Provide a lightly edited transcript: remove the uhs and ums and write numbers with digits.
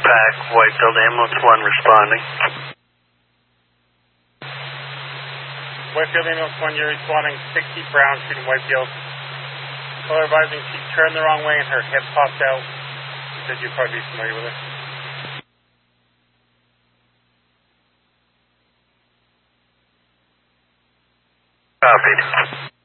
Pack, Whitefield, ambulance 1 responding. Whitefield, ambulance 1, you're responding 60 Brown Street in Whitefield. Caller advising she turned the wrong way and her head popped out. She said you'd probably be familiar with it. Copied.